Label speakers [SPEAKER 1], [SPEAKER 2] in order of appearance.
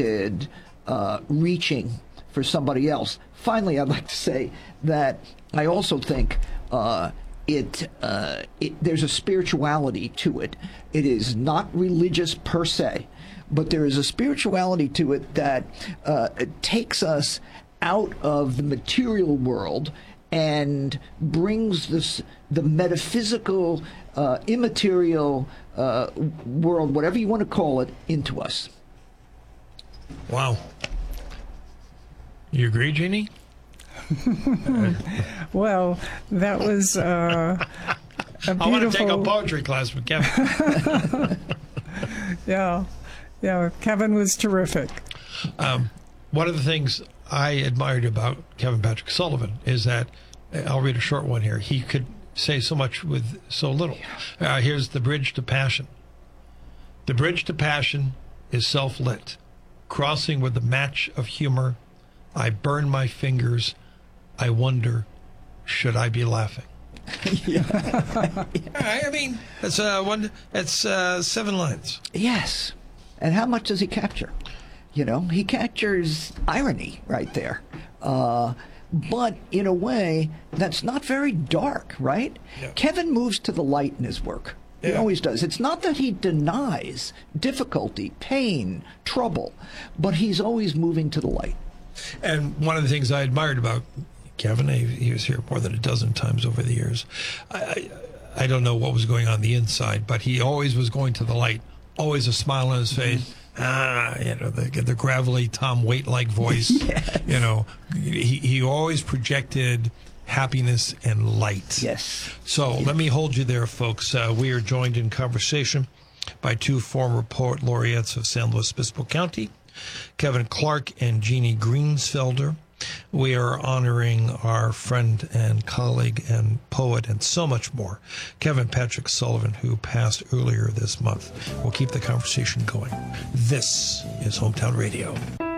[SPEAKER 1] started reaching for somebody else. Finally, I'd like to say that I also think there's a spirituality to it. It is not religious per se, but there is a spirituality to it that takes us out of the material world and brings the metaphysical, immaterial world, whatever you want to call it, into us.
[SPEAKER 2] Wow. You agree, Jeannie?
[SPEAKER 3] Well, that was a beautiful...
[SPEAKER 2] I want to take a poetry class with Kevin.
[SPEAKER 3] Yeah, Kevin was terrific.
[SPEAKER 2] One of the things I admired about Kevin Patrick Sullivan is that, I'll read a short one here, he could say so much with so little. Here's The Bridge to Passion. The bridge to passion is self-lit, crossing with the match of humor. I burn my fingers. I wonder, should I be laughing? I mean, that's 7 lines.
[SPEAKER 1] Yes. And how much does he capture? He captures irony right there. But in a way, that's not very dark, right? Yeah. Kevin moves to the light in his work. He always does. It's not that he denies difficulty, pain, trouble, but he's always moving to the light.
[SPEAKER 2] And one of the things I admired about Kevin, he was here more than a dozen times over the years. I don't know what was going on the inside, but he always was going to the light, always a smile on his face. The gravelly Tom Waite-like voice. Yes. He always projected happiness and light.
[SPEAKER 1] Yes.
[SPEAKER 2] So let me hold you there, folks. We are joined in conversation by 2 former poet laureates of San Luis Obispo County, Kevin Clark and Jeannie Greensfelder. We are honoring our friend and colleague and poet and so much more, Kevin Patrick Sullivan, who passed earlier this month. We'll keep the conversation going. This is Hometown Radio.